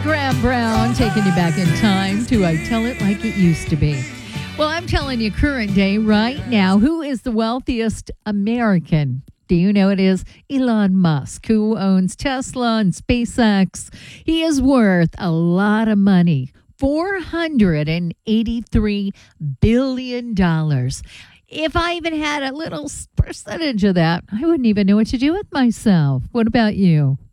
Graham Brown taking you back in time to I Tell It Like It Used to Be. Well, I'm telling you current day right now, who is the wealthiest American? Do you know it is Elon Musk, who owns Tesla and SpaceX? He is worth a lot of money, $483 billion. If I even had a little percentage of that, I wouldn't even know what to do with myself. What about you?